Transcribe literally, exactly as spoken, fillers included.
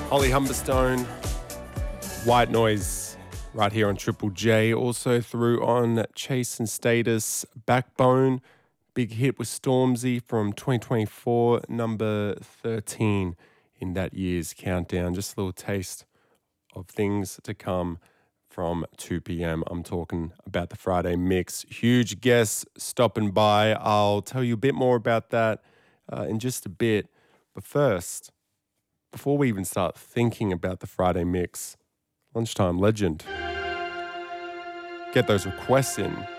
Ollie Humberstone, White Noise, right here on Triple J. Also through on Chase and Status, Backbone, big hit with Stormzy from twenty twenty-four, number thirteen in that year's countdown. Just a little taste of things to come from two p.m. I'm talking about the Friday mix. Huge guests stopping by. I'll tell you a bit more about that uh, in just a bit. But first, before we even start thinking about the Friday mix, Lunchtime Legend. Get those requests in